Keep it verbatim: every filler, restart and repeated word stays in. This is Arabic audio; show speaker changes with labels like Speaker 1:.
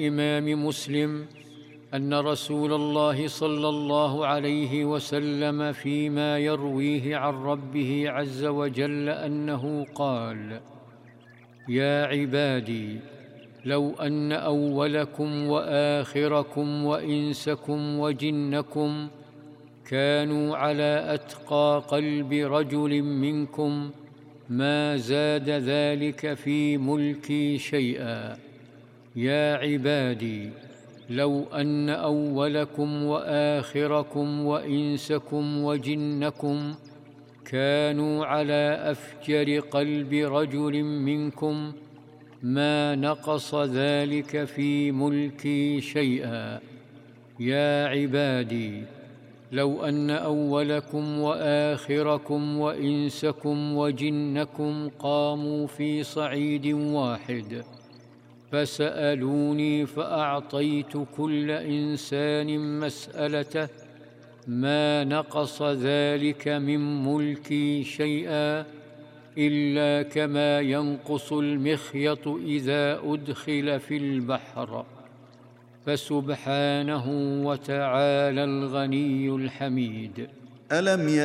Speaker 1: الإمام مسلم أن رسول الله صلى الله عليه وسلم فيما يرويه عن ربه عز وجل أنه قال: يا عبادي، لو أن أولكم وآخركم وإنسكم وجنكم كانوا على أتقى قلب رجل منكم ما زاد ذلك في ملكي شيئا. يا عبادي، لو أن أولكم وآخركم وإنسكم وجنكم كانوا على أفجر قلب رجل منكم ما نقص ذلك في ملكي شيئا. يا عبادي، لو أن أولكم وآخركم وإنسكم وجنكم قاموا في صعيد واحد فسألوني فأعطيت كل إنسان مسألته ما نقص ذلك من ملكي شيئا إلا كما ينقص المخيط إذا أدخل في البحر. فسبحانه وتعالى الغني الحميد.
Speaker 2: ألم